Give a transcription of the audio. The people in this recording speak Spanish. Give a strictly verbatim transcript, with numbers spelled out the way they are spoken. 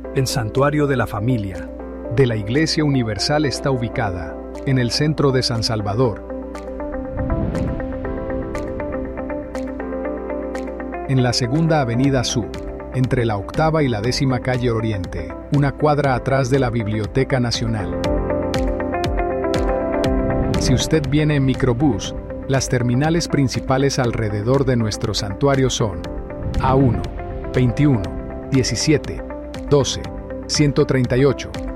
El Santuario de la Familia de la Iglesia Universal está ubicada en el centro de San Salvador, en la Segunda Avenida Sur, entre la Octava y la Décima Calle Oriente, una cuadra atrás de la Biblioteca Nacional. Si usted viene en microbús, las terminales principales alrededor de nuestro santuario son A uno, veintiuno, diecisiete, doce, ciento treinta y ocho,